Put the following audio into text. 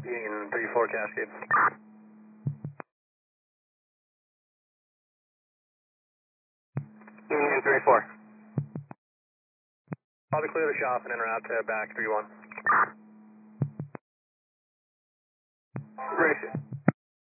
Union 3-4 Cascade. Union 3-4. I'll be clear the shop and en route to back 3-1. Great.